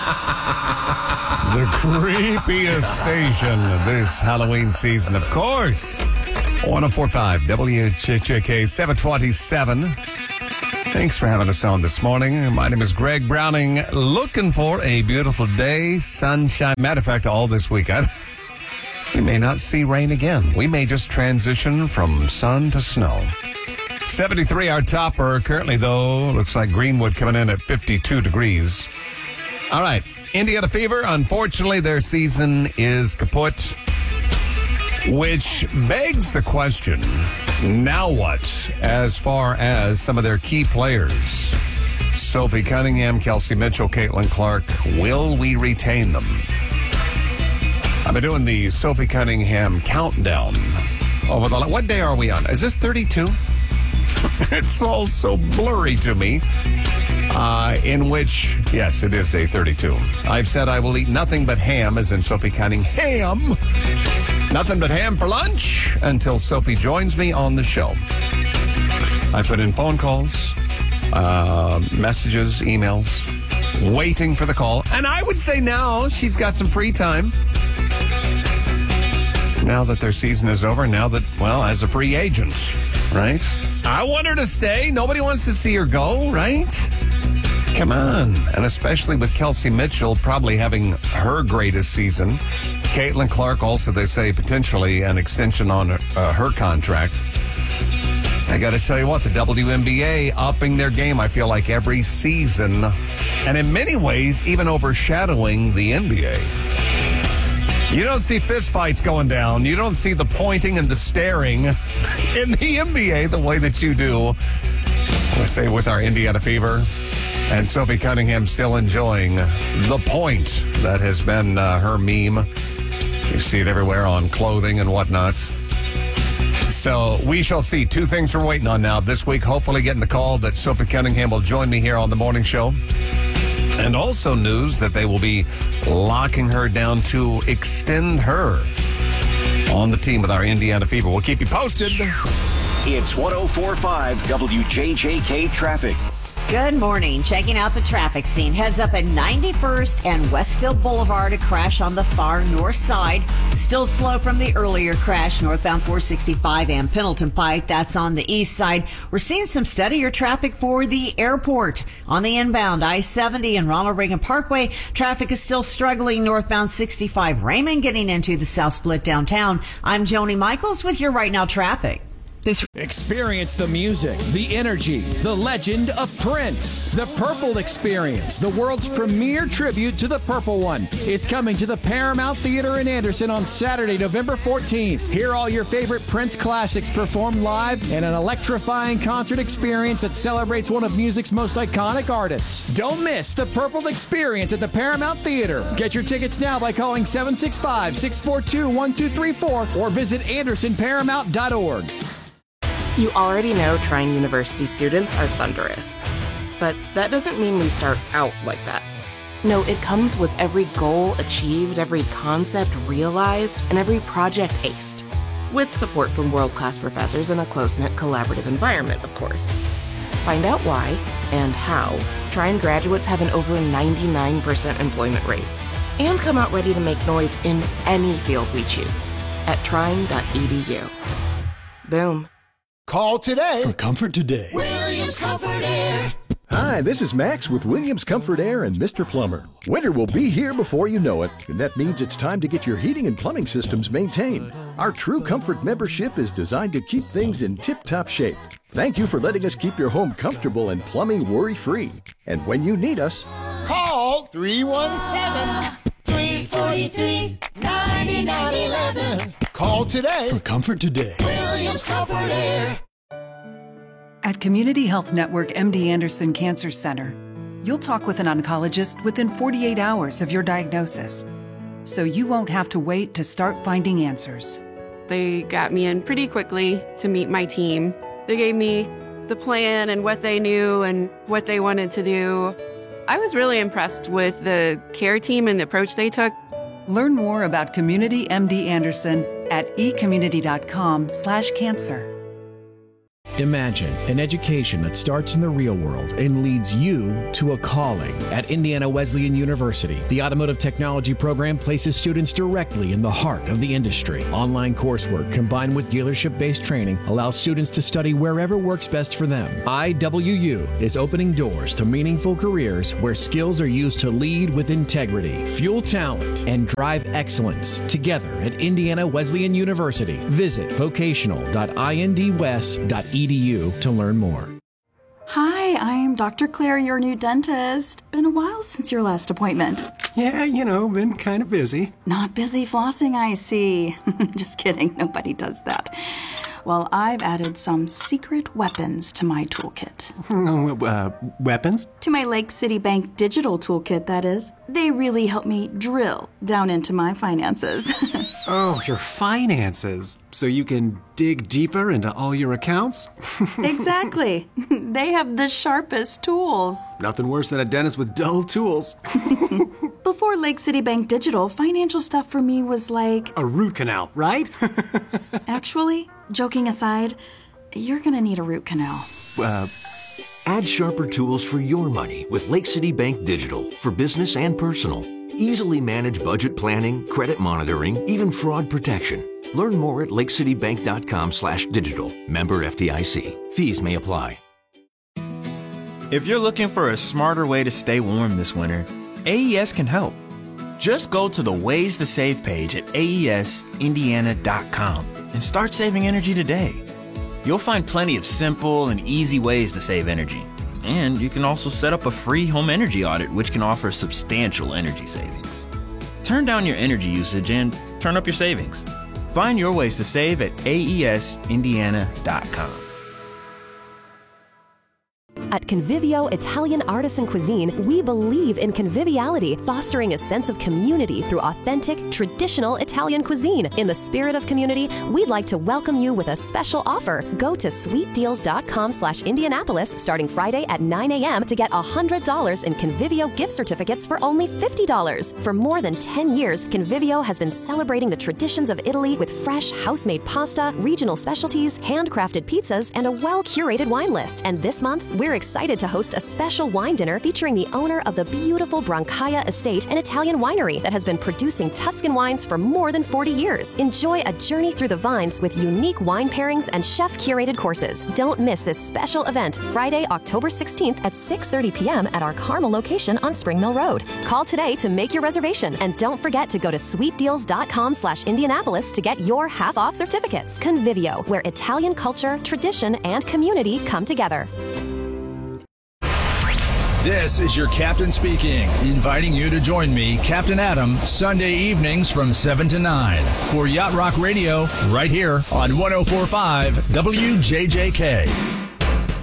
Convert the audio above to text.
The creepiest station this Halloween season, of course. 104.5 WCHK 727. Thanks for having us on this morning. My name is Greg Browning. Looking for a beautiful day, sunshine. Matter of fact, all this weekend, we may not see rain again. We may just transition from sun to snow. 73 our topper. Currently, though, looks like Greenwood coming in at 52 degrees. All right. Indiana Fever, unfortunately, their season is kaput, which begs the question, now what, as far as some of their key players? Sophie Cunningham, Kelsey Mitchell, Caitlin Clark, will we retain them? I've been doing the Sophie Cunningham countdown over the... What day are we on? Is this 32? It's all so blurry to me. In which, yes, it is day 32. I've said I will eat nothing but ham, as in Sophie Cunningham. Nothing but ham for lunch until Sophie joins me on the show. I put in phone calls, messages, emails, waiting for the call. And I would say now she's got some free time. Now that their season is over, now that, well, as a free agent, right? I want her to stay. Nobody wants to see her go, right? Come on. And especially with Kelsey Mitchell probably having her greatest season. Caitlin Clark also, they say, potentially an extension on her contract. I got to tell you what, the WNBA upping their game, I feel like, every season. And in many ways, even overshadowing the NBA. You don't see fistfights going down. You don't see the pointing and the staring in the NBA the way that you do, let's say, with our Indiana Fever. And Sophie Cunningham still enjoying the point that has been her meme. You see it everywhere on clothing and whatnot. So we shall see. Two things we're waiting on now this week. Hopefully getting the call that Sophie Cunningham will join me here on the morning show. And also news that they will be locking her down to extend her on the team with our Indiana Fever. We'll keep you posted. It's 104.5 WJJK Traffic. Good morning. Checking out the traffic scene. Heads up at 91st and Westfield Boulevard. A crash on the far north side. Still slow from the earlier crash northbound 465 and Pendleton Pike. That's on the east side. We're seeing some steadier traffic for the airport. On the inbound I-70 and Ronald Reagan Parkway, traffic is still struggling northbound 65 Raymond getting into the South Split downtown. I'm Joni Michaels with your Right Now traffic. Experience the music, the energy, the legend of Prince. The Purple Experience, the world's premier tribute to the Purple One, is coming to the Paramount Theater in Anderson on Saturday, November 14th. Hear all your favorite Prince classics performed live in an electrifying concert experience that celebrates one of music's most iconic artists. Don't miss the Purple Experience at the Paramount Theater. Get your tickets now by calling 765-642-1234 or visit AndersonParamount.org. You already know Trine University students are thunderous. But that doesn't mean we start out like that. No, it comes with every goal achieved, every concept realized, and every project aced. With support from world-class professors in a close-knit collaborative environment, of course. Find out why and how Trine graduates have an over 99% employment rate. And come out ready to make noise in any field we choose at trine.edu. Boom. Call today for Comfort Today. Williams Comfort Air. Hi, this is Max with Williams Comfort Air and Mr. Plumber. Winter will be here before you know it, and that means it's time to get your heating and plumbing systems maintained. Our True Comfort membership is designed to keep things in tip-top shape. Thank you for letting us keep your home comfortable and plumbing worry-free. And when you need us, call 317-343-9911. Call today for Comfort Today. Williams Comfort Air. At Community Health Network MD Anderson Cancer Center, you'll talk with an oncologist within 48 hours of your diagnosis, so you won't have to wait to start finding answers. They got me in pretty quickly to meet my team. They gave me the plan and what they knew and what they wanted to do. I was really impressed with the care team and the approach they took. Learn more about Community MD Anderson at ecommunity.com/cancer. Imagine an education that starts in the real world and leads you to a calling. At Indiana Wesleyan University, the Automotive Technology program places students directly in the heart of the industry. Online coursework combined with dealership-based training allows students to study wherever works best for them. IWU is opening doors to meaningful careers where skills are used to lead with integrity, fuel talent, and drive excellence. Together at Indiana Wesleyan University. Visit vocational.indwest.edu to learn more. Hi, I'm Dr. Claire, your new dentist. Been a while since your last appointment. Yeah, been kind of busy. Not busy flossing, I see. Just kidding, nobody does that. Well, I've added some secret weapons to my toolkit. Weapons? To my Lake City Bank digital toolkit, that is. They really help me drill down into my finances. Oh, your finances. So you can dig deeper into all your accounts? Exactly. They have the sharpest tools. Nothing worse than a dentist with dull tools. Before Lake City Bank Digital, financial stuff for me was like... a root canal, right? Actually, joking aside, you're gonna need a root canal. Add sharper tools for your money with Lake City Bank Digital for business and personal. Easily manage budget planning, credit monitoring, even fraud protection. Learn more at lakecitybank.com/digital. Member FDIC. Fees may apply. If you're looking for a smarter way to stay warm this winter, AES can help. Just go to the Ways to Save page at aesindiana.com and start saving energy today. You'll find plenty of simple and easy ways to save energy. And you can also set up a free home energy audit, which can offer substantial energy savings. Turn down your energy usage and turn up your savings. Find your ways to save at aesindiana.com. At Convivio Italian Artisan Cuisine, we believe in conviviality, fostering a sense of community through authentic, traditional Italian cuisine. In the spirit of community, we'd like to welcome you with a special offer. Go to sweetdeals.com/Indianapolis starting Friday at 9 a.m. to get $100 in Convivio gift certificates for only $50. For more than 10 years, Convivio has been celebrating the traditions of Italy with fresh, house-made pasta, regional specialties, handcrafted pizzas, and a well-curated wine list. And this month, we're excited to host a special wine dinner featuring the owner of the beautiful Brancaia Estate, an Italian winery that has been producing Tuscan wines for more than 40 years. Enjoy a journey through the vines with unique wine pairings and chef-curated courses. Don't miss this special event Friday, October 16th at 6:30 p.m. at our Carmel location on Spring Mill Road. Call today to make your reservation, and don't forget to go to sweetdeals.com/Indianapolis to get your half-off certificates. Convivio, where Italian culture, tradition, and community come together. This is your captain speaking, inviting you to join me, Captain Adam, Sunday evenings from 7 to 9 for Yacht Rock Radio right here on 104.5 WJJK.